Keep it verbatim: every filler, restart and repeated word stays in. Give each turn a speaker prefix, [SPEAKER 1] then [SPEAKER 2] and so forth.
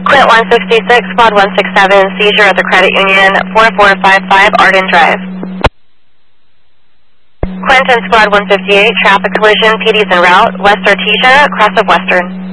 [SPEAKER 1] Quint one sixty-six, Squad one sixty-seven, seizure at the credit union, four four five five Arden Drive. Quint and Squad one fifty-eight, traffic collision, P D's en route, West Artesia, cross of Western.